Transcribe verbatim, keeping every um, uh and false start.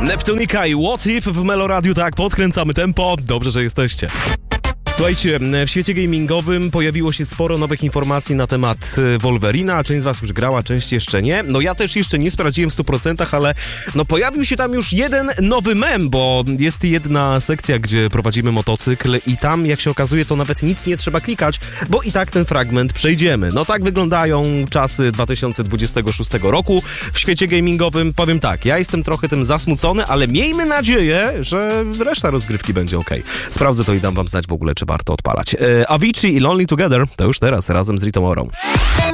Neptunika i What If w Meloradiu, tak, podkręcamy tempo, dobrze, że jesteście. Słuchajcie, w świecie gamingowym pojawiło się sporo nowych informacji na temat Wolverina, część z was już grała, część jeszcze nie. No ja też jeszcze nie sprawdziłem w stu procentach, ale no pojawił się tam już jeden nowy mem, bo jest jedna sekcja, gdzie prowadzimy motocykl i tam, jak się okazuje, to nawet nic nie trzeba klikać, bo i tak ten fragment przejdziemy. No tak wyglądają czasy dwa tysiące dwudziestego szóstego roku w świecie gamingowym. Powiem tak, ja jestem trochę tym zasmucony, ale miejmy nadzieję, że reszta rozgrywki będzie okej. Sprawdzę to i dam wam znać w ogóle, czy warto odpalać. E, Avicii i Lonely Together to już teraz razem z Ritomorą.